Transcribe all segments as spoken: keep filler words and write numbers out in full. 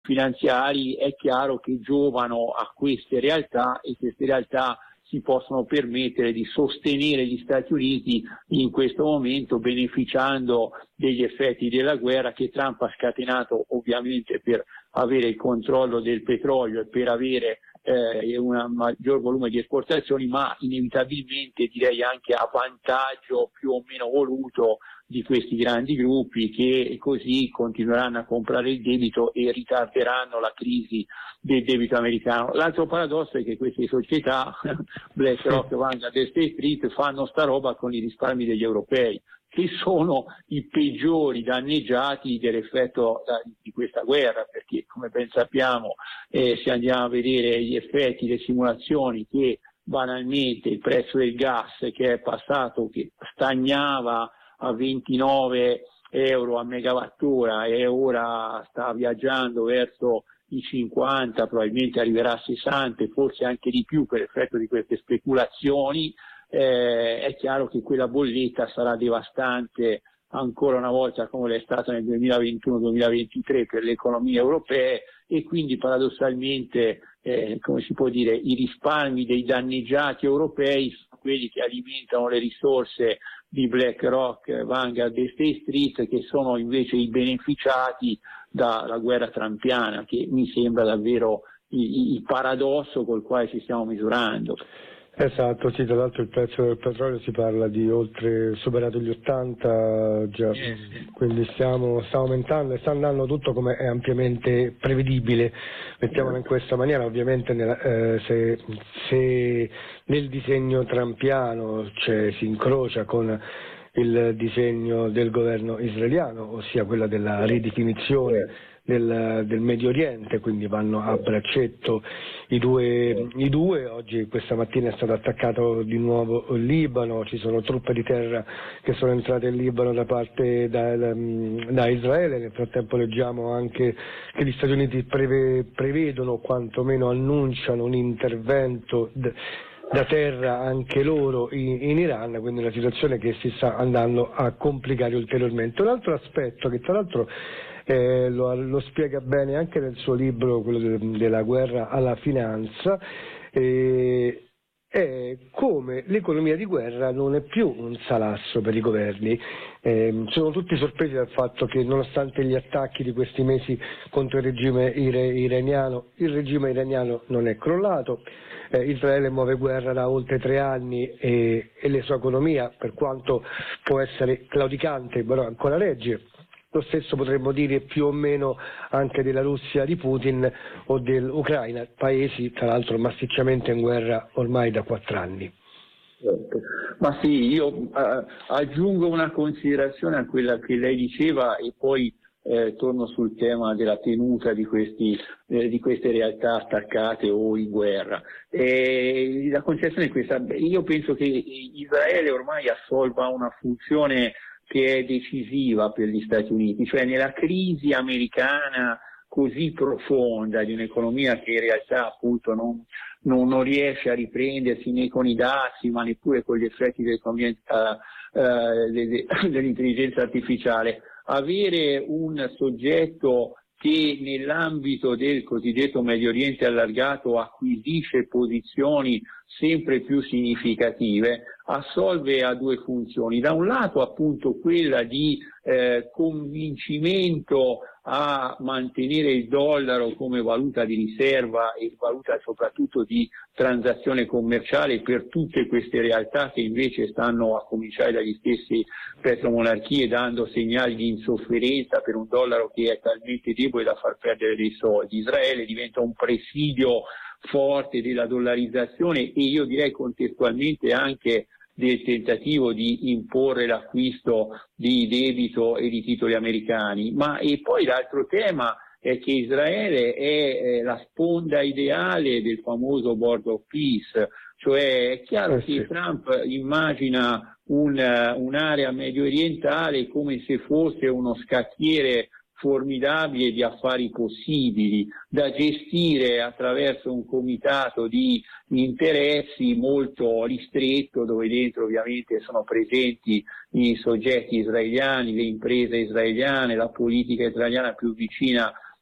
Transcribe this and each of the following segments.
finanziari è chiaro che giovano a queste realtà e queste realtà si possono permettere di sostenere gli Stati Uniti in questo momento, beneficiando degli effetti della guerra che Trump ha scatenato ovviamente per avere il controllo del petrolio e per avere eh, un maggior volume di esportazioni, ma inevitabilmente direi anche a vantaggio più o meno voluto di questi grandi gruppi, che così continueranno a comprare il debito e ritarderanno la crisi del debito americano. L'altro paradosso è che queste società, BlackRock, Vanguard e State Street, fanno sta roba con i risparmi degli europei, che sono i peggiori danneggiati dell'effetto di questa guerra, perché come ben sappiamo, eh, se andiamo a vedere gli effetti, le simulazioni, che banalmente il prezzo del gas che è passato, che stagnava a ventinove euro a megawattora e ora sta viaggiando verso i cinquanta, probabilmente arriverà a sessanta e forse anche di più per effetto di queste speculazioni, eh, è chiaro che quella bolletta sarà devastante ancora una volta, come l'è stata nel duemilaventuno duemilaventitré per le economie europee, e quindi paradossalmente eh, come si può dire, i risparmi dei danneggiati europei sono quelli che alimentano le risorse di BlackRock, Vanguard e State Street, che sono invece i beneficiati dalla guerra trumpiana, che mi sembra davvero il, il paradosso col quale ci stiamo misurando. Esatto, sì, tra l'altro il prezzo del petrolio si parla di oltre, superato gli ottanta già, eh, sì. Quindi stiamo, sta aumentando e sta andando tutto come è ampiamente prevedibile, mettiamola in questa maniera. Ovviamente nella, eh, se, se nel disegno trumpiano cioè, si incrocia con il disegno del governo israeliano, ossia quella della ridefinizione Del, del Medio Oriente, quindi vanno a braccetto i due, i due. Oggi, questa mattina, è stato attaccato di nuovo il Libano, ci sono truppe di terra che sono entrate in Libano da parte da, da Israele. Nel frattempo leggiamo anche che gli Stati Uniti preve, prevedono, quantomeno annunciano, un intervento d- da terra anche loro in, in Iran, quindi una situazione che si sta andando a complicare ulteriormente. Un altro aspetto che tra l'altro Eh, lo, lo spiega bene anche nel suo libro, quello de, della guerra alla finanza, eh, è come l'economia di guerra non è più un salasso per i governi. Eh, sono tutti sorpresi dal fatto che, nonostante gli attacchi di questi mesi contro il regime ire, iraniano, il regime iraniano non è crollato. Eh, Israele muove guerra da oltre tre anni e, e la sua economia, per quanto può essere claudicante, però ancora regge. Lo stesso potremmo dire più o meno anche della Russia di Putin o dell'Ucraina, paesi tra l'altro massicciamente in guerra ormai da quattro anni. Ma sì, io uh, aggiungo una considerazione a quella che lei diceva e poi eh, torno sul tema della tenuta di, questi, eh, di queste realtà attaccate o in guerra. E la considerazione è questa: io penso che Israele ormai assolva una funzione che è decisiva per gli Stati Uniti, cioè nella crisi americana così profonda di un'economia che in realtà appunto non, non, non riesce a riprendersi né con i dazi ma neppure con gli effetti dell'economia, uh, uh, dell'intelligenza artificiale, avere un soggetto che nell'ambito del cosiddetto Medio Oriente allargato acquisisce posizioni sempre più significative, assolve a due funzioni. Da un lato appunto quella di eh, convincimento a mantenere il dollaro come valuta di riserva e valuta soprattutto di transazione commerciale per tutte queste realtà che invece stanno, a cominciare dagli stessi petromonarchie, dando segnali di insofferenza per un dollaro che è talmente debole da far perdere dei soldi. Israele diventa un presidio forte della dollarizzazione e io direi contestualmente anche del tentativo di imporre l'acquisto di debito e di titoli americani. Ma e poi l'altro tema è che Israele è eh, la sponda ideale del famoso Board of Peace, cioè è chiaro eh sì. che Trump immagina un, un'area medio orientale come se fosse uno scacchiere formidabile di affari possibili da gestire attraverso un comitato di interessi molto ristretto, dove dentro ovviamente sono presenti i soggetti israeliani, le imprese israeliane, la politica israeliana più vicina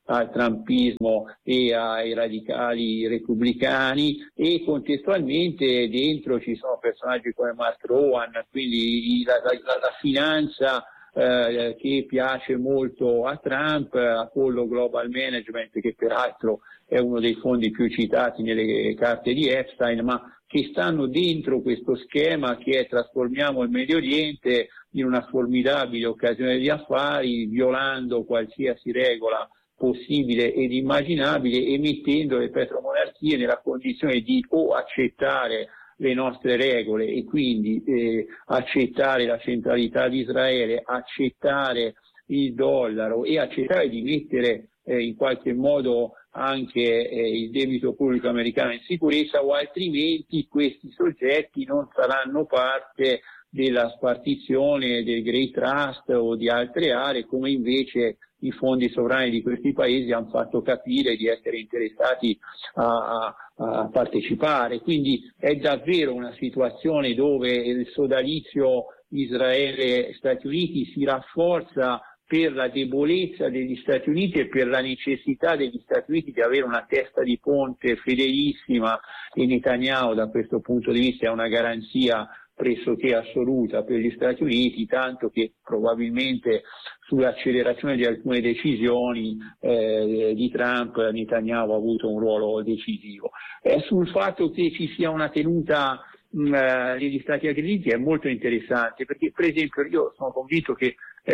al trumpismo e ai radicali repubblicani, e contestualmente dentro ci sono personaggi come Mark Rowan, quindi la, la, la finanza eh, che piace molto a Trump, Apollo Global Management, che peraltro è uno dei fondi più citati nelle carte di Epstein, ma che stanno dentro questo schema che è: trasformiamo il Medio Oriente in una formidabile occasione di affari, violando qualsiasi regola possibile ed immaginabile e mettendo le petromonarchie nella condizione di o accettare le nostre regole e quindi eh, accettare la centralità di Israele, accettare il dollaro e accettare di mettere eh, in qualche modo anche eh, il debito pubblico americano in sicurezza, o altrimenti questi soggetti non saranno parte della spartizione del Great Trust o di altre aree, come invece i fondi sovrani di questi paesi hanno fatto capire di essere interessati a, a, a partecipare. Quindi è davvero una situazione dove il sodalizio Israele-Stati Uniti si rafforza per la debolezza degli Stati Uniti e per la necessità degli Stati Uniti di avere una testa di ponte fedelissima, e Netanyahu da questo punto di vista è una garanzia pressoché assoluta per gli Stati Uniti, tanto che probabilmente sull'accelerazione di alcune decisioni eh, di Trump Netanyahu ha avuto un ruolo decisivo. Eh, sul fatto che ci sia una tenuta mh, degli Stati Uniti è molto interessante, perché per esempio io sono convinto che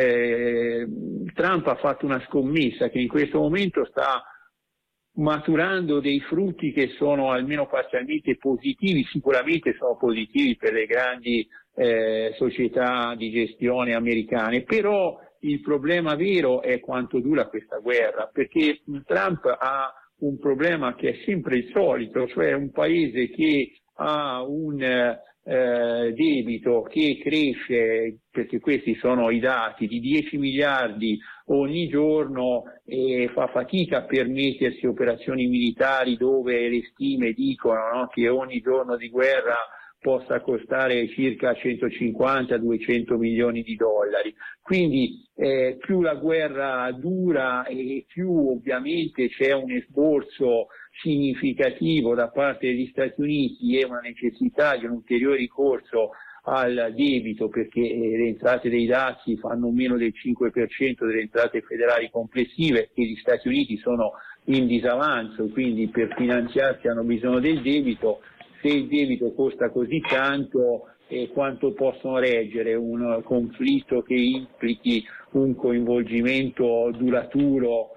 eh, Trump ha fatto una scommessa che in questo momento sta maturando dei frutti che sono almeno parzialmente positivi. Sicuramente sono positivi per le grandi eh, società di gestione americane, però il problema vero è quanto dura questa guerra, perché Trump ha un problema che è sempre il solito, cioè un paese che ha un eh, debito che cresce, perché questi sono i dati, di dieci miliardi ogni giorno, e fa fatica a permettersi operazioni militari dove le stime dicono, no, che ogni giorno di guerra possa costare circa centocinquanta duecento milioni di dollari. Quindi eh, più la guerra dura e più ovviamente c'è un esborso significativo da parte degli Stati Uniti e una necessità di un ulteriore ricorso al debito, perché le entrate dei dazi fanno meno del cinque per cento delle entrate federali complessive e gli Stati Uniti sono in disavanzo, quindi per finanziarsi hanno bisogno del debito. Se il debito costa così tanto, eh, quanto possono reggere un conflitto che implichi un coinvolgimento duraturo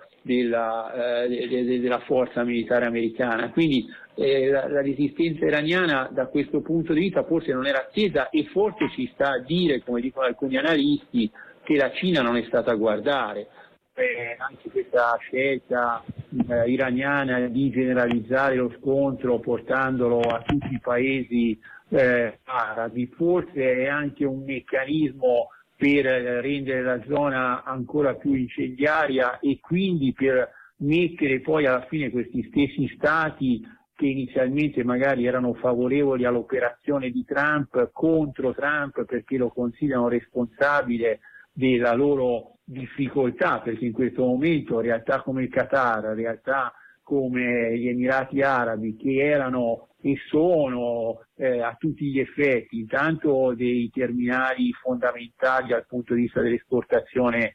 della, eh, de, de, della forza militare americana? Quindi eh, la, la resistenza iraniana da questo punto di vista forse non era attesa, e forse ci sta a dire, come dicono alcuni analisti, che la Cina non è stata a guardare. Eh, anche questa scelta eh, iraniana di generalizzare lo scontro portandolo a tutti i paesi eh, arabi forse è anche un meccanismo per rendere la zona ancora più incendiaria, e quindi per mettere poi alla fine questi stessi stati che inizialmente magari erano favorevoli all'operazione di Trump contro Trump, perché lo considerano responsabile della loro difficoltà, perché in questo momento realtà come il Qatar, realtà come gli Emirati Arabi, che erano e sono eh, a tutti gli effetti intanto dei terminali fondamentali dal punto di vista dell'esportazione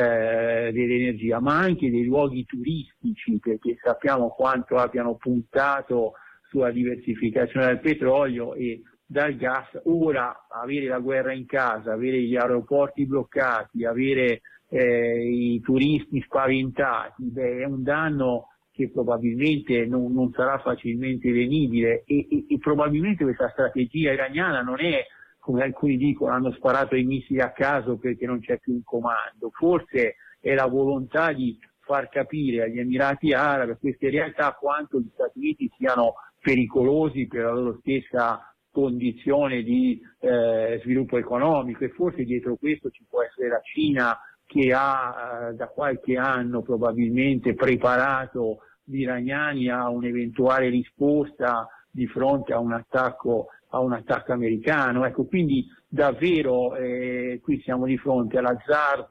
eh, dell'energia, ma anche dei luoghi turistici, perché sappiamo quanto abbiano puntato sulla diversificazione del petrolio e dal gas. Ora avere la guerra in casa, avere gli aeroporti bloccati, avere eh, i turisti spaventati, beh, è un danno che probabilmente non, non sarà facilmente lenibile, e, e, e probabilmente questa strategia iraniana non è, come alcuni dicono, hanno sparato i missili a caso perché non c'è più un comando. Forse è la volontà di far capire agli Emirati Arabi, a queste realtà, quanto gli Stati Uniti siano pericolosi per la loro stessa condizione di eh, sviluppo economico, e forse dietro questo ci può essere la Cina, che ha eh, da qualche anno probabilmente preparato gli iraniani a un'eventuale risposta di fronte a un attacco a un attacco americano. Ecco, quindi davvero eh, qui siamo di fronte all'azzardo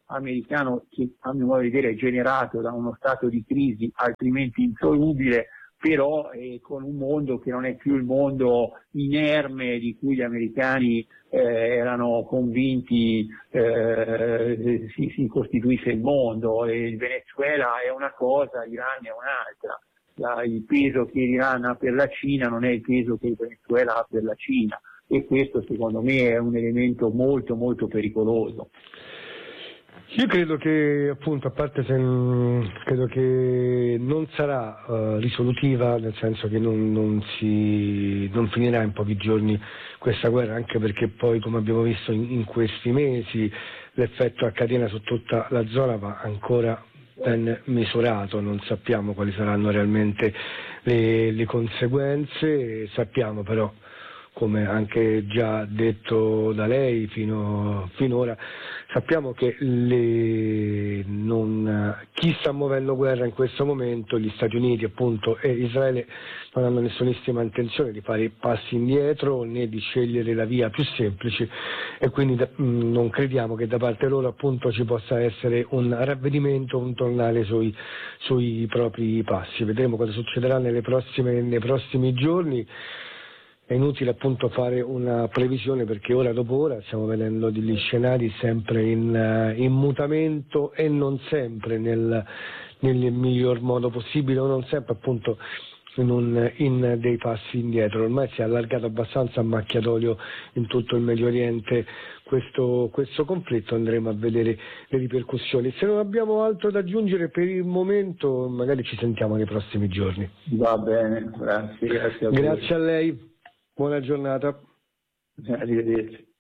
americano che a mio modo di vedere è generato da uno stato di crisi altrimenti insolubile, però eh, con un mondo che non è più il mondo inerme di cui gli americani eh, erano convinti eh, si, si costituisse il mondo. E il Venezuela è una cosa, l'Iran è un'altra. La, il peso che l'Iran ha per la Cina non è il peso che il Venezuela ha per la Cina, e questo secondo me è un elemento molto molto pericoloso. Io credo che, appunto, a parte se credo che non sarà uh, risolutiva, nel senso che non, non, si, non finirà in pochi giorni questa guerra, anche perché poi, come abbiamo visto in, in questi mesi, l'effetto a catena su tutta la zona va ancora ben misurato, non sappiamo quali saranno realmente le, le conseguenze, sappiamo però, come anche già detto da lei fino, finora, sappiamo che le, non, chi sta muovendo guerra in questo momento, gli Stati Uniti appunto e Israele, non hanno nessunissima intenzione di fare passi indietro né di scegliere la via più semplice, e quindi da, mh, non crediamo che da parte loro appunto ci possa essere un ravvedimento, un tornare sui, sui propri passi. Vedremo cosa succederà nelle prossime, nei prossimi giorni. È inutile appunto fare una previsione, perché ora dopo ora stiamo vedendo degli scenari sempre in, in mutamento, e non sempre nel, nel miglior modo possibile, o non sempre appunto in, un, in dei passi indietro. Ormai si è allargato abbastanza a macchia d'olio in tutto il Medio Oriente questo, questo conflitto, andremo a vedere le ripercussioni. Se non abbiamo altro da aggiungere per il momento, magari ci sentiamo nei prossimi giorni. Va bene, grazie, grazie a voi. Grazie a lei. Buona giornata. Arrivederci.